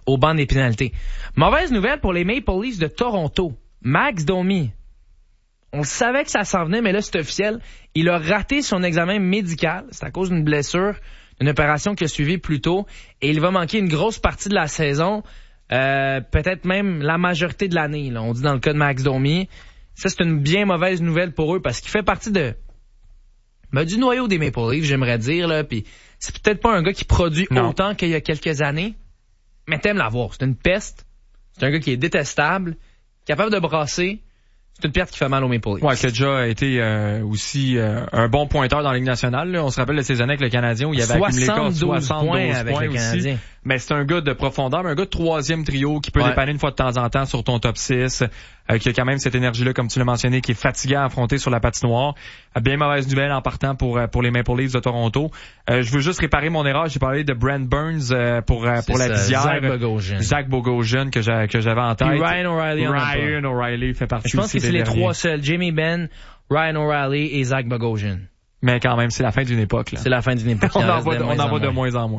au banc des pénalités. Mauvaise nouvelle pour les Maple Leafs de Toronto. Max Domi. On savait que ça s'en venait, mais là, c'est officiel. Il a raté son examen médical. C'est à cause d'une blessure, d'une opération qu'il a suivie plus tôt. Et il va manquer une grosse partie de la saison. Peut-être même la majorité de l'année, là. On dit dans le cas de Max Domi. Ça, c'est une bien mauvaise nouvelle pour eux parce qu'il fait partie du noyau des Maple Leafs, j'aimerais dire, là. Puis c'est peut-être pas un gars qui produit autant qu'il y a quelques années, mais t'aimes l'avoir. C'est une peste. C'est un gars qui est détestable, capable de brasser. C'est une perte qui fait mal aux Maple Leafs. Ouais, qui a déjà été aussi un bon pointeur dans la Ligue nationale. Là. On se rappelle de ces années avec le Canadien où il avait accumulé 72 points avec le Canadien. Aussi. Mais c'est un gars de profondeur, mais un gars de troisième trio qui peut dépanner une fois de temps en temps sur ton top 6, qui a quand même cette énergie-là, comme tu l'as mentionné, qui est fatigué à affronter sur la patinoire. Bien mauvaise nouvelle en partant pour les Maple Leafs de Toronto. Je veux juste réparer mon erreur. J'ai parlé de Brent Burns pour la visière. Zach Bogosian que j'avais en tête. Puis Ryan O'Reilly fait partie. Je pense que c'est les trois seuls. Jamie Benn, Ryan O'Reilly et Zach Bogosian. Mais quand même, c'est la fin d'une époque, là. C'est la fin d'une époque. on en voit de moins en moins.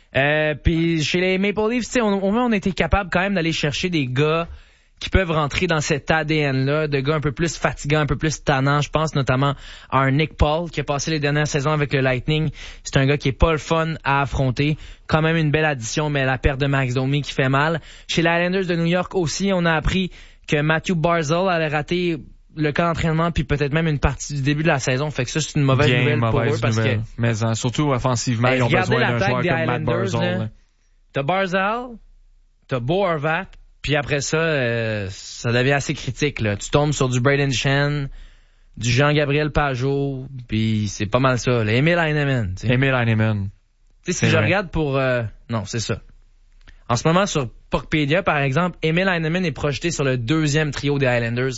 Puis chez les Maple Leafs, on était capable quand même d'aller chercher des gars qui peuvent rentrer dans cet ADN-là, de gars un peu plus fatigants, un peu plus tannants. Je pense notamment à un Nick Paul qui a passé les dernières saisons avec le Lightning. C'est un gars qui est pas le fun à affronter. Quand même une belle addition, mais la perte de Max Domi qui fait mal. Chez les Islanders de New York aussi, on a appris que Matthew Barzal allait rater le camp d'entraînement puis peut-être même une partie du début de la saison. Fait que ça, c'est une mauvaise nouvelle pour eux parce que... Mais surtout offensivement, ils ont besoin d'un joueur comme Matt Barzal. T'as Barzal, t'as Bo Horvat, puis après ça, ça devient assez critique, là. Tu tombes sur du Braden Shen, du Jean-Gabriel Pajot, puis c'est pas mal ça. Là. Emil Heinemann. Emil Heinemann. Tu sais, si je regarde pour... non, c'est ça. En ce moment, sur Puckpedia, par exemple, Emil Heinemann est projeté sur le deuxième trio des Highlanders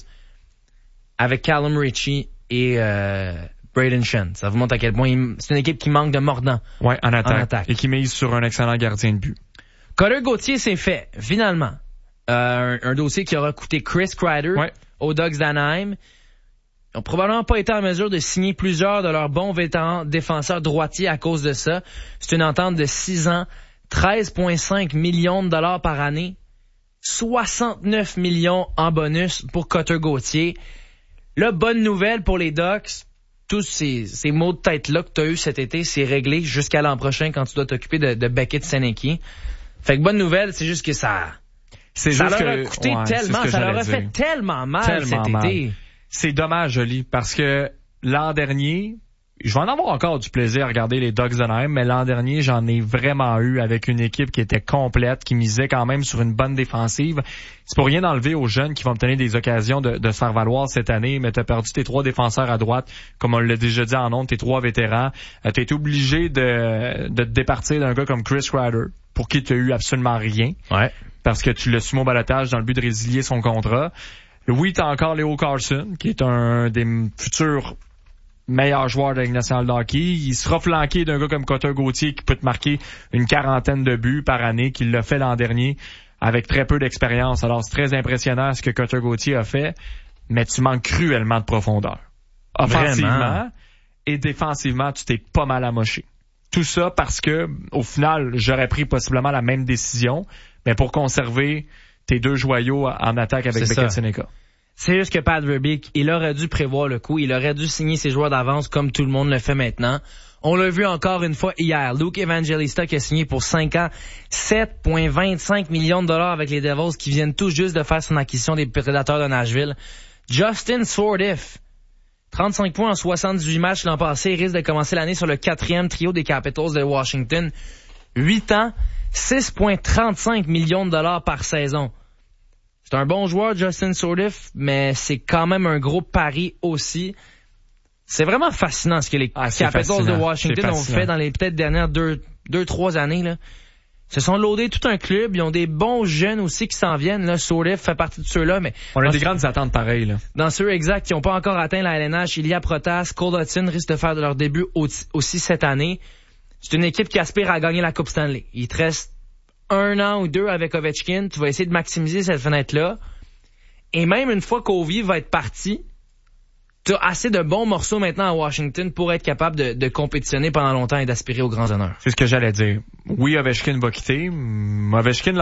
avec Callum Ritchie et Braden Shen. Ça vous montre à quel point c'est une équipe qui manque de mordant. Ouais, en attaque. Et qui mise sur un excellent gardien de but. Cutter Gauthier, c'est fait, finalement. Un dossier qui aura coûté Chris Kreider aux Ducks d'Anaheim. Ils n'ont probablement pas été en mesure de signer plusieurs de leurs bons vétérans défenseurs droitiers à cause de ça. C'est une entente de 6 ans, 13,5 millions de dollars par année, 69 millions en bonus pour Cutter Gauthier. Là, bonne nouvelle pour les Ducks. Tous ces maux de tête-là que tu as eu cet été, c'est réglé jusqu'à l'an prochain quand tu dois t'occuper de Beckett Senecki. Fait que bonne nouvelle, c'est juste que ça leur a coûté tellement, ça leur a fait tellement mal cet été. C'est dommage, Jolie, parce que l'an dernier, je vais en avoir encore du plaisir à regarder les Ducks d'Anaheim, mais l'an dernier, j'en ai vraiment eu avec une équipe qui était complète, qui misait quand même sur une bonne défensive. C'est pour rien enlever aux jeunes qui vont obtenir des occasions de se faire valoir cette année, mais t'as perdu tes 3 défenseurs à droite, comme on l'a déjà dit en ondes, tes 3 vétérans. T'as été obligé de te départir d'un gars comme Chris Kreider, pour qui t'as eu absolument rien. Ouais. Parce que tu l'as soumis au balotage dans le but de résilier son contrat. Oui, t'as encore Leo Carlson, qui est un des futurs meilleur joueur de la Ligue nationale de hockey. Il sera flanqué d'un gars comme Cutter Gauthier qui peut te marquer une 40aine de buts par année, qu'il l'a fait l'an dernier avec très peu d'expérience. Alors, c'est très impressionnant ce que Cutter Gauthier a fait, mais tu manques cruellement de profondeur. Offensivement et défensivement, tu t'es pas mal amoché. Tout ça parce que, au final, j'aurais pris possiblement la même décision, mais pour conserver tes 2 joyaux en attaque avec Beckett Senecka. C'est juste que Pat Verbeek, il aurait dû prévoir le coup. Il aurait dû signer ses joueurs d'avance comme tout le monde le fait maintenant. On l'a vu encore une fois hier. Luke Evangelista qui a signé pour 5 ans 7,25 millions de dollars avec les Devils qui viennent tout juste de faire son acquisition des Prédateurs de Nashville. Justin Sourdif, 35 points en 78 matchs l'an passé. Il risque de commencer l'année sur le 4e trio des Capitals de Washington. 8 ans, 6,35 millions de dollars par saison. C'est un bon joueur, Justin Sourdif, mais c'est quand même un gros pari aussi. C'est vraiment fascinant ce que les Capitals de Washington ont fait dans les peut-être dernières 2-3 années, là. Ils se sont loadés tout un club. Ils ont des bons jeunes aussi qui s'en viennent. Là, Sourdif fait partie de ceux-là, mais on a des grandes attentes pareilles, là. Dans ceux exacts qui n'ont pas encore atteint la LNH, Ilya Protas, Cole Hudson risquent de faire de leur début aussi cette année. C'est une équipe qui aspire à gagner la Coupe Stanley. Il te reste 1 an ou 2 avec Ovechkin. Tu vas essayer de maximiser cette fenêtre-là. Et même une fois qu'Ovi va être parti, tu as assez de bons morceaux maintenant à Washington pour être capable de compétitionner pendant longtemps et d'aspirer aux grands honneurs. C'est ce que j'allais dire. Oui, Ovechkin va quitter. Ovechkin